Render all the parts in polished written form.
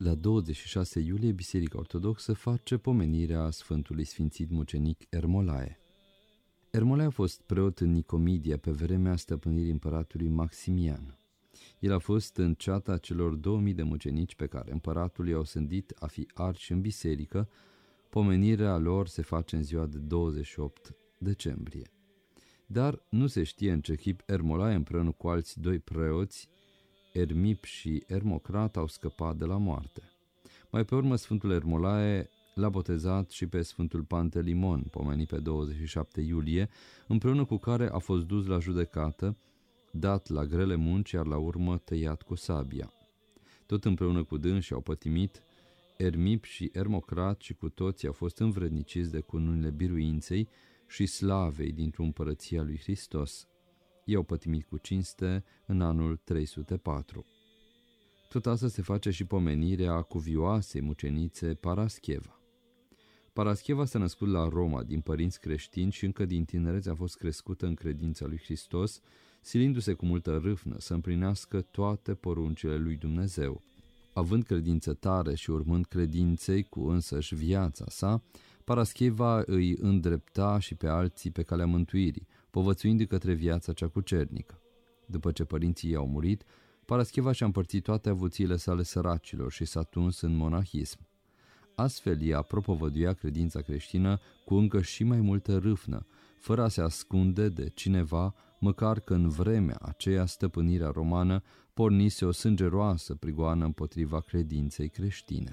La 26 iulie, Biserica Ortodoxă face pomenirea Sfântului Sfințit Mucenic Ermolae. Ermolae a fost preot în Nicomedia pe vremea stăpânirii împăratului Maximian. El a fost în ceata celor 2000 de mucenici pe care împăratul i-au sândit a fi arși în biserică. Pomenirea lor se face în ziua de 28 decembrie. Dar nu se știe în ce chip Ermolae împreună cu alți doi preoți, Ermip și Ermocrat, au scăpat de la moarte. Mai pe urmă, Sfântul Ermolae l-a botezat și pe Sfântul Pantelimon, pomenit pe 27 iulie, împreună cu care a fost dus la judecată, dat la grele munci, iar la urmă tăiat cu sabia. Tot împreună cu dânsii au pătimit Ermip și Ermocrat și cu toții au fost învredniciți de cununile biruinței și slavei dintr-o împărăție a lui Hristos. Ei au pătimit cu cinste în anul 304. Tot asta se face și pomenirea cuvioasei mucenițe Parascheva. Parascheva s-a născut la Roma din părinți creștini și încă din tinerețe a fost crescută în credința lui Hristos, silindu-se cu multă râvnă să împlinească toate poruncile lui Dumnezeu. Având credință tare și urmând credinței cu însăși viața sa, Parascheva îi îndrepta și pe alții pe calea mântuirii, povățuind către viața cea cucernică. După ce părinții ei au murit, Parascheva și-a împărțit toate avuțiile sale săracilor și s-a tuns în monahism. Astfel ea propovăduia credința creștină cu încă și mai multă râvnă, fără a se ascunde de cineva, măcar că în vremea aceea stăpânirea romană pornise o sângeroasă prigoană împotriva credinței creștine.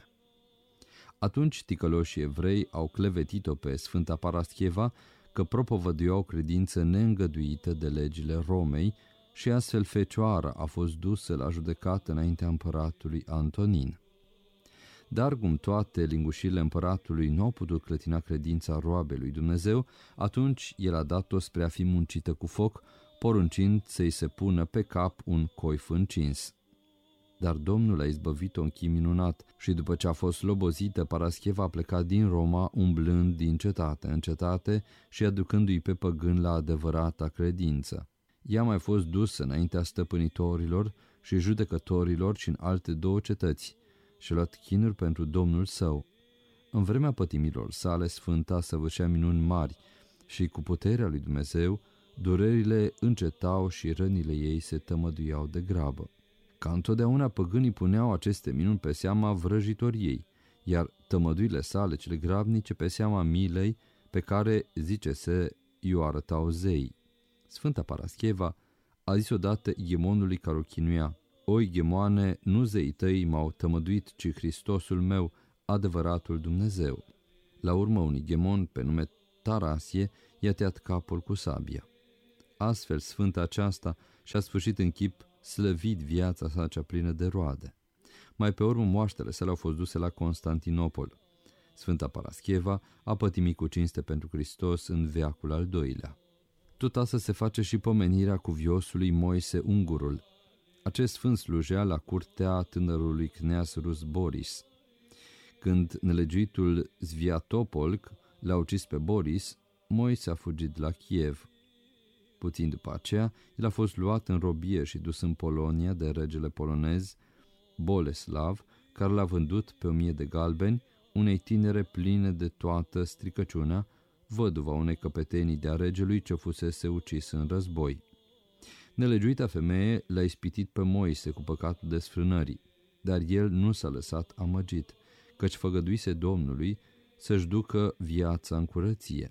Atunci ticăloșii evrei au clevetit-o pe Sfânta Parascheva că propovăduia o credință neîngăduită de legile Romei și astfel fecioara a fost dusă la judecată înaintea împăratului Antonin. Dar cum toate lingușirile împăratului nu au putut clătina credința roabei lui Dumnezeu, atunci el a dat-o spre a fi muncită cu foc, poruncind să-i se pună pe cap un coif încins. Dar Domnul a izbăvit-o în chip minunat și după ce a fost slobozită, Parascheva a plecat din Roma umblând din cetate în cetate și aducându-i pe păgâni la adevărata credință. Ea a mai fost dusă înaintea stăpânitorilor și judecătorilor și în alte două cetăți și a luat chinuri pentru Domnul său. În vremea pătimilor sale, Sfânta săvârșea minuni mari și cu puterea lui Dumnezeu, durerile încetau și rănile ei se tămăduiau de grabă. Ca întotdeauna, păgânii puneau aceste minuni pe seama vrăjitoriei, iar tămăduile sale cele grabnice pe seama milei pe care, zice-se, i-o arătau zei. Sfânta Parascheva a zis odată ighemonului care o chinuia: „O ighemoane, nu zeii tăi m-au tămăduit, ci Hristosul meu, adevăratul Dumnezeu." La urmă, un ighemon pe nume Tarasie i-a tăiat capul cu sabia. Astfel, Sfânta aceasta și-a sfârșit în chip slăvit viața sa cea plină de roade. Mai pe urmă, moaștele sale au fost duse la Constantinopol. Sfânta Parascheva a pătimit cu cinste pentru Hristos în veacul al doilea. Tot asta se face și pomenirea cuviosului Moise Ungurul. Acest sfânt slujea la curtea tânărului cneaz rus Boris. Când nelegiuitul Sviatopolc l-a ucis pe Boris, Moise a fugit la Kiev. Puțin după aceea, el a fost luat în robie și dus în Polonia de regele polonez Boleslav, care l-a vândut pe 1000 de galbeni unei tinere pline de toată stricăciunea, văduva unei căpetenii de-a regelui ce fusese ucis în război. Nelegiuita femeie l-a ispitit pe Moise cu păcatul desfrânării, dar el nu s-a lăsat amăgit, căci făgăduise Domnului să-și ducă viața în curăție.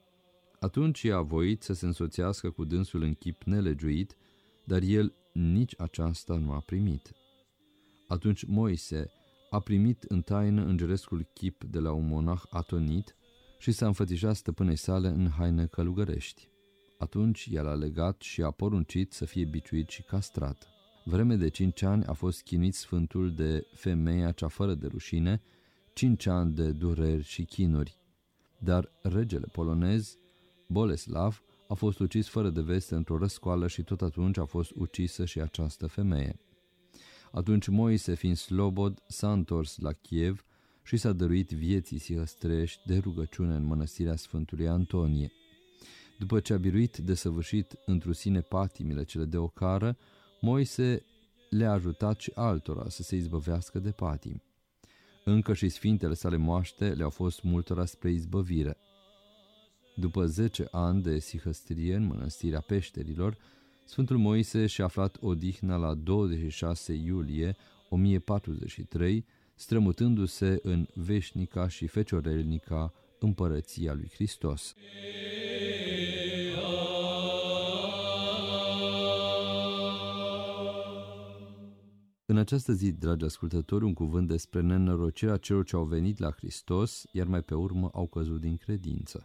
Atunci ea a voit să se însoțească cu dânsul în chip nelegiuit, dar el nici aceasta nu a primit. Atunci Moise a primit în taină îngerescul chip de la un monah atonit și s-a înfățișat stăpânei sale în haine călugărești. Atunci el a legat și a poruncit să fie biciuit și castrat. Vreme de 5 ani a fost chinuit Sfântul de femeia cea fără de rușine, 5 ani de dureri și chinuri. Dar regele polonez, Boleslav, a fost ucis fără de veste într-o răscoală și tot atunci a fost ucisă și această femeie. Atunci Moise, fiind slobod, s-a întors la Kiev și s-a dăruit vieții sihăstrești de rugăciune în mănăstirea Sfântului Antonie. După ce a biruit de săvârșit întru sine patimile cele de ocară, Moise le-a ajutat și altora să se izbăvească de patimi. Încă și sfintele sale moaște le-au fost multora spre izbăvire. După 10 ani de sihăstrie în mănăstirea Peșterilor, Sfântul Moise și-a aflat odihna la 26 iulie 1043, strămutându-se în veșnica și feciorelnica împărăția lui Hristos. În această zi, dragi ascultători, un cuvânt despre nenorocirea celor ce au venit la Hristos, iar mai pe urmă au căzut din credință.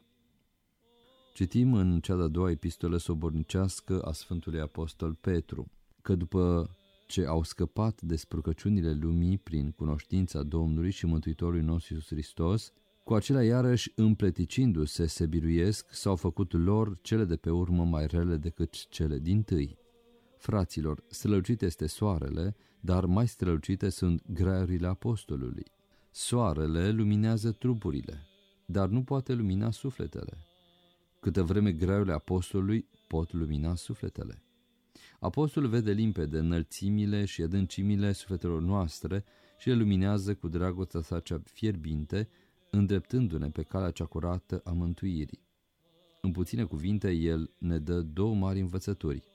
Citim în cea de-a doua epistolă sobornicească a Sfântului Apostol Petru, că după ce au scăpat de spurcăciunile lumii prin cunoștința Domnului și Mântuitorului nostru Iisus Hristos, cu acelea iarăși împleticindu-se se biruiesc, s-au făcut lor cele de pe urmă mai rele decât cele dintâi. Fraților, strălucit este soarele, dar mai strălucite sunt graiurile apostolului. Soarele luminează trupurile, dar nu poate lumina sufletele. Câtă vreme graiurile apostolului pot lumina sufletele. Apostolul vede limpede înălțimile și adâncimile sufletelor noastre și le luminează cu dragostea sa cea fierbinte, îndreptându-ne pe calea cea curată a mântuirii. În puține cuvinte, el ne dă două mari învățături.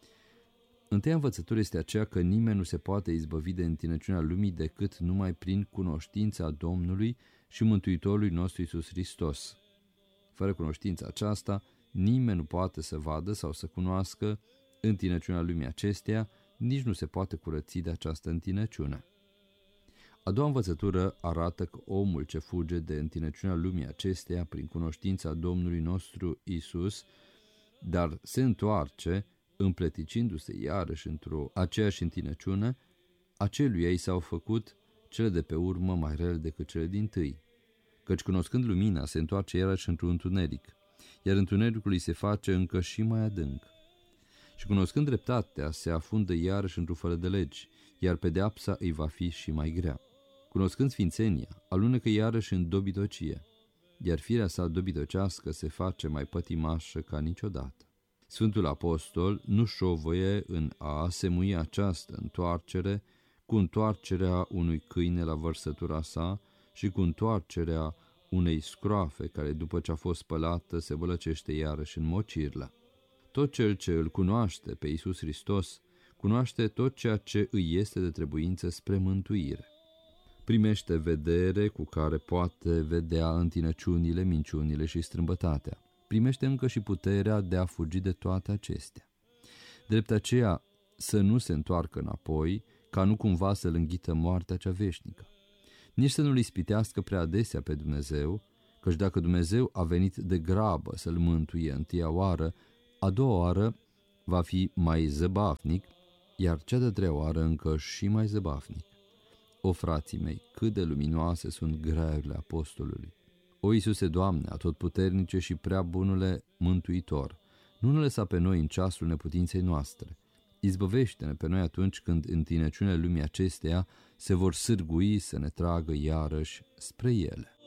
Întâia învățătură este aceea că nimeni nu se poate izbăvi de întinăciunea lumii decât numai prin cunoștința Domnului și Mântuitorului nostru Iisus Hristos. Fără cunoștința aceasta, nimeni nu poate să vadă sau să cunoască întinăciunea lumii acesteia, nici nu se poate curăți de această întinăciune. A doua învățătură arată că omul ce fuge de întinăciunea lumii acesteia prin cunoștința Domnului nostru Iisus, dar se întoarce, împleticindu-se iarăși într-o aceeași întinăciune, aceluia i s-au făcut cele de pe urmă mai rele decât cele dintâi. Căci cunoscând lumina, se întoarce iarăși într-un întuneric, iar întunericul îi se face încă și mai adânc. Și cunoscând dreptatea, se afundă iarăși într-o fără de legi, iar pedeapsa îi va fi și mai grea. Cunoscând sfințenia, alunecă iarăși în dobidocie, iar firea sa dobidocească se face mai pătimașă ca niciodată. Sfântul Apostol nu șovăie în a asemui această întoarcere cu întoarcerea unui câine la vărsătura sa și cu întoarcerea unei scroafe care după ce a fost spălată se vălăcește iarăși în mocirlă. Tot cel ce îl cunoaște pe Iisus Hristos cunoaște tot ceea ce îi este de trebuință spre mântuire. Primește vedere cu care poate vedea întinăciunile, minciunile și strâmbătatea. Primește încă și puterea de a fugi de toate acestea. Drept aceea să nu se întoarcă înapoi, ca nu cumva să-l înghită moartea cea veșnică. Nici să nu-l ispitească prea adesea pe Dumnezeu, căci dacă Dumnezeu a venit de grabă să-l mântuie întâia oară, a doua oară va fi mai zăbafnic, iar cea de-a treia oară încă și mai zăbafnic. O, frații mei, cât de luminoase sunt graiurile apostolului! O, Iisuse, Doamne, atotputernice și prea bunule Mântuitor, nu ne lăsa pe noi în ceasul neputinței noastre. Izbăvește-ne pe noi atunci când întinăciunile lumii acesteia se vor sârgui să ne tragă iarăși spre ele.